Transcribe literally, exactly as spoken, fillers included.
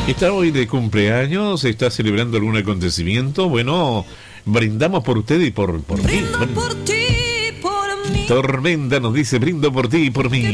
¿Está hoy de cumpleaños? ¿Está celebrando algún acontecimiento? Bueno, brindamos por usted y por, por mí. Brindo por ti, por mí. Tormenta nos dice, brindo por ti y por mí.